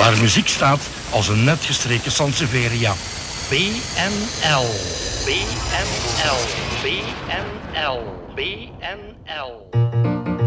waar muziek staat als een net gestreken Sansevieria. BNL, BNL, BNL, BNL.